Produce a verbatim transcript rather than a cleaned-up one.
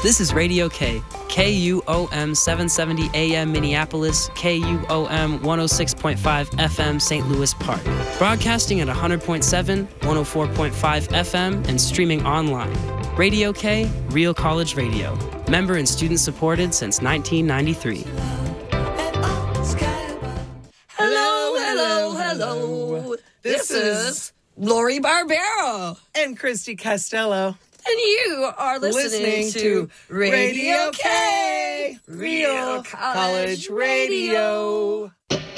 This is Radio K, K U O M seven seventy A M Minneapolis, K U O M one oh six point five F M Saint Louis Park. Broadcasting at one hundred point seven, one oh four point five F M, and streaming online. Radio K, Real College Radio. Member and student supported since nineteen ninety-three. Hello, hello, hello. This is Lori Barbero. And Christy Costello. And you are listening, Listening to to Radio Radio K, K, Real Real College College Radio. Radio.